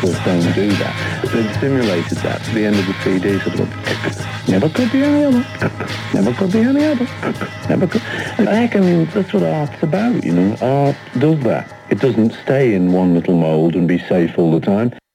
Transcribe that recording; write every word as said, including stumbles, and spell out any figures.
course, don't do that. They've simulated that to the end of the C D, sort of, never could be any other, never could be any other, never could. And heck, I mean, that's what art's about, you know. Art does that. It doesn't stay in one little mould and be safe all the time.